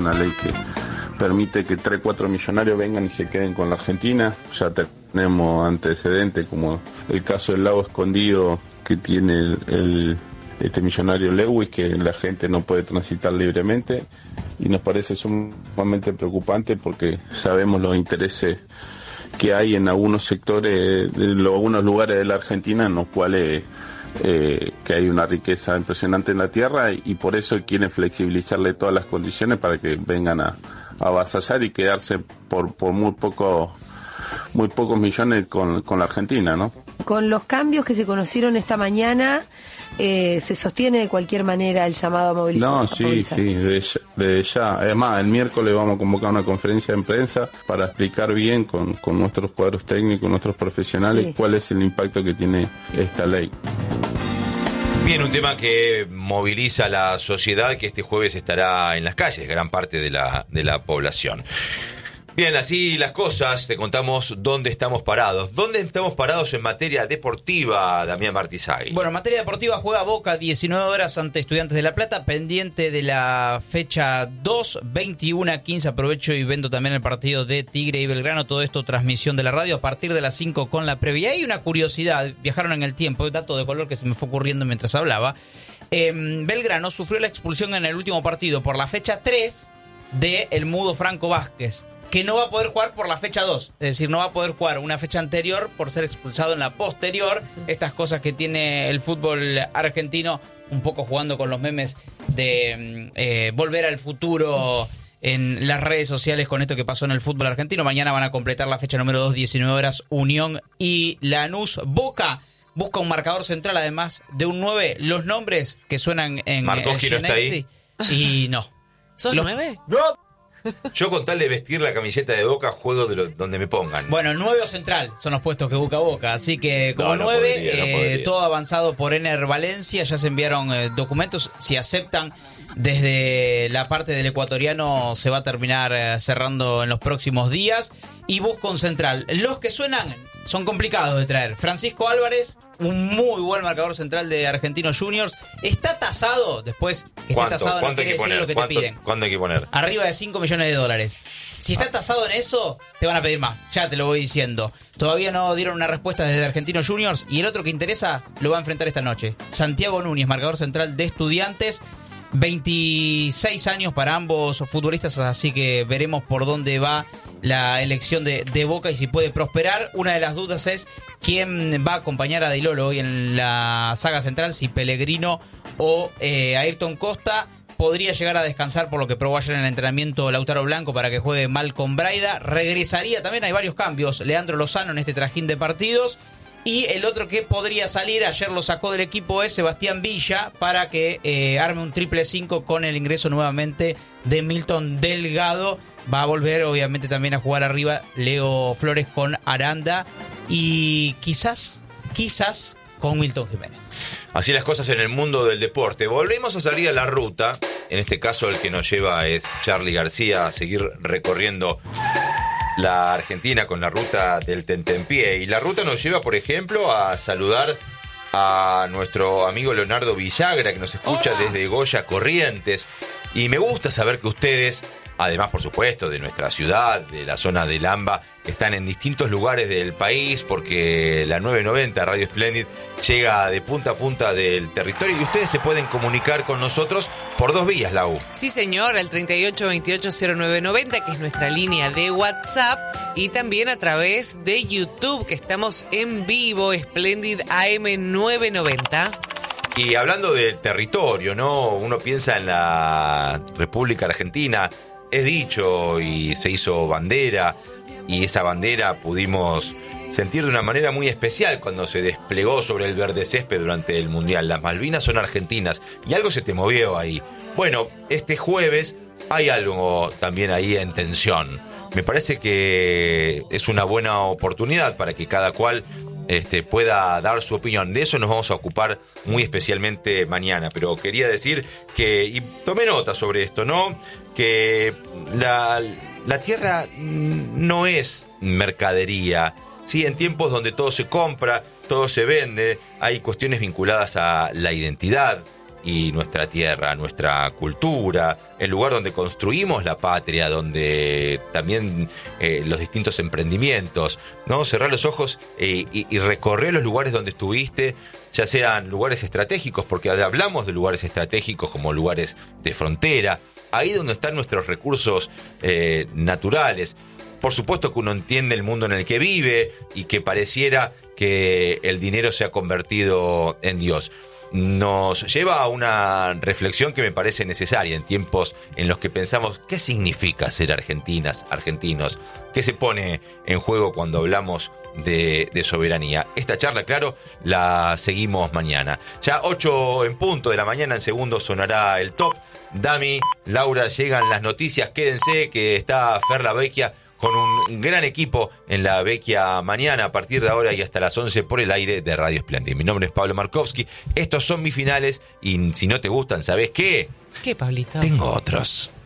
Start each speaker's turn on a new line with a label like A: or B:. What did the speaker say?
A: una ley que permite que 3-4 millonarios vengan y se queden con la Argentina. Ya tenemos antecedentes como el caso del Lago Escondido que tiene este millonario Lewis, que la gente no puede transitar libremente, y nos parece sumamente preocupante porque sabemos los intereses que hay en algunos sectores, algunos lugares de la Argentina en los cuales que hay una riqueza impresionante en la tierra, y por eso quieren flexibilizarle todas las condiciones para que vengan a avasallar y quedarse por muy pocos millones con la Argentina, ¿no?
B: Con los cambios que se conocieron esta mañana, ¿se sostiene de cualquier manera el llamado a movilizar?
A: No, sí, desde ya. Además, el miércoles vamos a convocar una conferencia de prensa para explicar bien con nuestros cuadros técnicos, nuestros profesionales, cuál es el impacto que tiene esta ley.
C: Bien, un tema que moviliza a la sociedad, que este jueves estará en las calles, gran parte de la población. Bien, así las cosas, te contamos dónde estamos parados. ¿Dónde estamos parados en materia deportiva, Damián Martizagui?
D: Bueno, en materia deportiva juega Boca 19 horas ante Estudiantes de La Plata, pendiente de la fecha 2, 21-15. Aprovecho y vendo también el partido de Tigre y Belgrano. Todo esto transmisión de la radio a partir de las 5 con la previa. Hay una curiosidad, viajaron en el tiempo, un dato de color que se me fue ocurriendo mientras hablaba. Belgrano sufrió la expulsión en el último partido por la fecha 3 de el mudo Franco Vázquez, que no va a poder jugar por la fecha 2, es decir, no va a poder jugar una fecha anterior por ser expulsado en la posterior. Estas cosas que tiene el fútbol argentino, un poco jugando con los memes de volver al futuro en las redes sociales con esto que pasó en el fútbol argentino. Mañana van a completar la fecha número 2, 19 horas, Unión y Lanús. Boca busca un marcador central, además de un 9. Los nombres que suenan en
C: Markovsky no está ahí.
D: Y no.
E: ¿Sos 9?
C: ¡No! Yo, con tal de vestir la camiseta de Boca, juego donde me pongan.
D: Bueno, 9 o central son los puestos que busca Boca, así que como 9, podría. Todo avanzado por Ener Valencia. Ya se enviaron documentos. Si aceptan desde la parte del ecuatoriano, se va a terminar cerrando en los próximos días. Y busca un central. Los que suenan son complicados de traer. Francisco Álvarez, un muy buen marcador central de Argentinos Juniors. Está tasado, después que esté tasado no quiere decir lo que te piden.
C: ¿Cuánto hay que poner?
D: Arriba de $5 millones. Si está tasado en eso, te van a pedir más. Ya te lo voy diciendo. Todavía no dieron una respuesta desde Argentinos Juniors, y el otro que interesa lo va a enfrentar esta noche. Santiago Núñez, marcador central de Estudiantes. 26 años para ambos futbolistas, así que veremos por dónde va la elección de Boca y si puede prosperar. Una de las dudas es quién va a acompañar a Dailolo hoy en la saga central, si Pellegrino o Ayrton Costa. Podría llegar a descansar, por lo que probó ayer en el entrenamiento, Lautaro Blanco para que juegue Malcom Braida. Regresaría también, hay varios cambios, Leandro Lozano en este trajín de partidos. Y el otro que podría salir, ayer lo sacó del equipo, es Sebastián Villa, para que arme un 5-5 con el ingreso nuevamente de Milton Delgado. Va a volver obviamente también a jugar arriba Leo Flores con Aranda y quizás con Milton Jiménez.
C: Así las cosas en el mundo del deporte. Volvemos a salir a la ruta. En este caso el que nos lleva es Charly García a seguir recorriendo la Argentina con la ruta del Tentempié. Y la ruta nos lleva, por ejemplo, a saludar a nuestro amigo Leonardo Villagra, que nos escucha desde Goya, Corrientes. Y me gusta saber que ustedes, además, por supuesto, de nuestra ciudad, de la zona del AMBA, están en distintos lugares del país, porque la 990 Radio Splendid llega de punta a punta del territorio y ustedes se pueden comunicar con nosotros por 2 vías, Lau.
E: Sí, señor, el 38280990, que es nuestra línea de WhatsApp, y también a través de YouTube, que estamos en vivo, Splendid AM990.
C: Y hablando del territorio, ¿no? Uno piensa en la República Argentina, es dicho, y se hizo bandera, y esa bandera pudimos sentir de una manera muy especial cuando se desplegó sobre el verde césped durante el Mundial. Las Malvinas son argentinas y algo se te movió ahí. Bueno, este jueves hay algo también ahí en tensión. Me parece que es una buena oportunidad para que cada cual pueda dar su opinión. De eso nos vamos a ocupar muy especialmente mañana, pero quería decir que, y tomé nota sobre esto, ¿no? Que la tierra no es mercadería, ¿sí? En tiempos donde todo se compra, todo se vende, hay cuestiones vinculadas a la identidad y nuestra tierra, nuestra cultura, el lugar donde construimos la patria, donde también los distintos emprendimientos, ¿no? Cerrar los ojos y recorrer los lugares donde estuviste, ya sean lugares estratégicos, porque hablamos de lugares estratégicos como lugares de frontera, ahí donde están nuestros recursos naturales. Por supuesto que uno entiende el mundo en el que vive y que pareciera que el dinero se ha convertido en Dios. Nos lleva a una reflexión que me parece necesaria en tiempos en los que pensamos ¿qué significa ser argentinas, argentinos? ¿Qué se pone en juego cuando hablamos de soberanía? Esta charla, claro, la seguimos mañana. Ya 8 en punto de la mañana, en segundos sonará el top. Dami, Laura, llegan las noticias, quédense que está Fer La Vecchia con un gran equipo en La Vecchia mañana, a partir de ahora y hasta las 11 por el aire de Radio Splendid. Mi nombre es Pablo Markovsky, estos son mis finales y si no te gustan, ¿sabés qué?
E: ¿Qué, Pablito?
C: Tengo otros.